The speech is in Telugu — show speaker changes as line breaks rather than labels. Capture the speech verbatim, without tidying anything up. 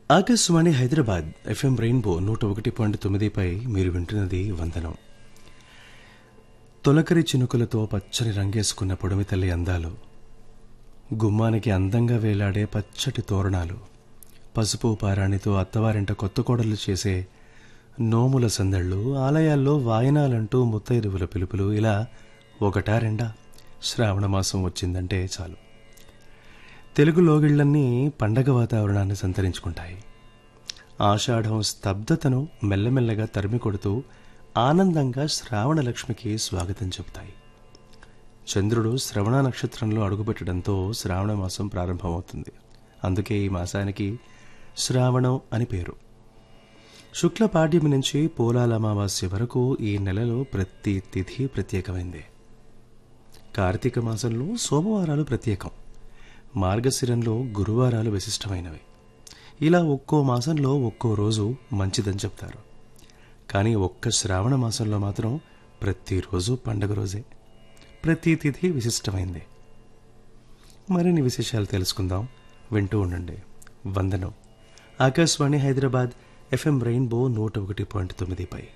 ఆకాశవాణి హైదరాబాద్ ఎఫ్ఎం రెయిన్బో నూట ఒకటి పాయింట్ తొమ్మిదిపై మీరు వింటున్నది వందనం. తొలకరి చినుకులతో పచ్చని రంగేసుకున్న పొడిమి తల్లి అందాలు, గుమ్మానికి అందంగా వేలాడే పచ్చటి తోరణాలు, పసుపు పారాణితో అత్తవారింట కొత్త కోడలు చేసే నోముల సందళ్ళు, ఆలయాల్లో వాయనాలంటూ ముత్తైదువుల పిలుపులు, ఇలా ఒకటా రెండా శ్రావణ మాసం వచ్చిందంటే చాలు తెలుగు లోగిళ్లన్నీ పండగ వాతావరణాన్ని సంతరించుకుంటాయి. ఆషాఢం స్తబ్దతను మెల్లమెల్లగా తరిమి కొడుతూ ఆనందంగా శ్రావణ లక్ష్మికి స్వాగతం చెబుతాయి. చంద్రుడు శ్రవణ నక్షత్రంలో అడుగుపెట్టడంతో శ్రావణ మాసం ప్రారంభమవుతుంది. అందుకే ఈ మాసానికి శ్రావణం అని పేరు. శుక్ల పాడ్యమి నుంచి పోలాల అమావాస్య వరకు ఈ నెలలో ప్రతి తిథి ప్రత్యేకమైందే. కార్తీక మాసంలో సోమవారాలు ప్రత్యేకం, మార్గశిరంలో గురువారాలు విశిష్టమైనవి. ఇలా ఒక్కో మాసంలో ఒక్కో రోజు మంచిదని చెప్తారు. కానీ ఒక్క శ్రావణ మాసంలో మాత్రం ప్రతిరోజు పండగ రోజే, ప్రతి తిథి విశిష్టమైందే. మరిన్ని విశేషాలు తెలుసుకుందాం, వింటూ ఉండండి. వందనం. ఆకాశవాణి హైదరాబాద్ ఎఫ్ఎం రెయిన్బో నూట ఒకటి పాయింట్ తొమ్మిదిపై